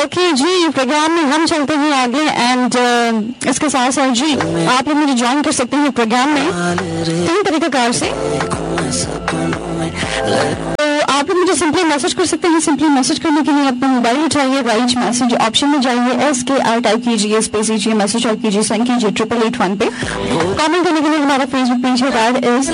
Okay जी, programme में हम चलते हैं आगे एंड इसके साथ साथ जी आप लोग मुझे ज्वाइन कर सकते हैं प्रोग्राम में 3 तरीक़ाकार से। तो आप लोग मुझे सिंपली मैसेज कर सकते हैं। सिंपली मैसेज करने के लिए अपना मोबाइल उठाइए, राइट मैसेज ऑप्शन में जाइए, SKR टाइप कीजिए, स्पेस कीजिए, मैसेज टाइप कीजिए, सेंड कीजिए 8881 पे। कमेंट करने के लिए हमारा फेसबुक पेज है, दैट इज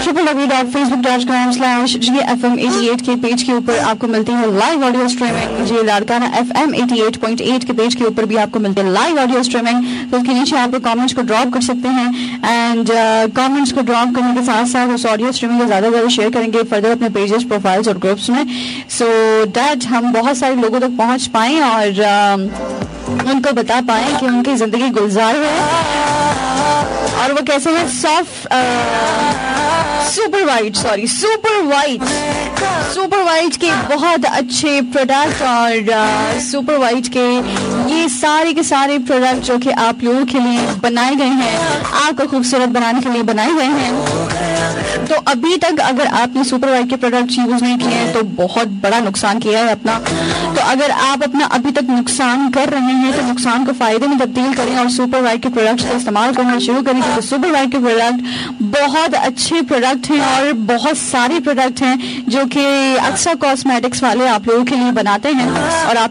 www.facebook.com/GFM88 के पेज के ऊपर आपको मिलती है लाइव ऑडियो स्ट्रीमिंग। जी लाड़काना FM 88.8 के पेज के ऊपर भी आपको मिलती है लाइव ऑडियो स्ट्रीमिंग। तो उसके नीचे आप कमेंट्स को ड्रॉप कर सकते हैं एंड कमेंट्स को ड्रॉप करने के साथ साथ उस ऑडियो स्ट्रीमिंग को ज्यादा शेयर करेंगे फर्दर अपने पेजेस, प्रोफाइल्स और ग्रुप्स में, सो दैट हम बहुत सारे लोगों तक पहुंच पाएं और उनको बता पाएं कि उनकी जिंदगी गुलजार है और वो कैसे है सुपर वाइट के बहुत अच्छे प्रोडक्ट और सुपर वाइट के ये सारे के सारे प्रोडक्ट जो कि आप लोगों के लिए बनाए गए हैं, आपको खूबसूरत बनाने के लिए बनाए गए हैं। तो अभी तक अगर आपने सुपर वाइट के प्रोडक्ट यूज नहीं किए हैं तो बहुत बड़ा नुकसान किया है अपना। तो अगर आप अपना अभी तक नुकसान कर रहे हैं तो नुकसान को फायदे में तब्दील करें और सुपर वाइट के प्रोडक्ट्स का इस्तेमाल करना शुरू करें, क्योंकि सुपर वाइट के प्रोडक्ट बहुत अच्छे प्रोडक्ट हैं और बहुत सारे प्रोडक्ट हैं जो कि अक्सर कॉस्मेटिक्स वाले आप लोगों के लिए बनाते हैं और आप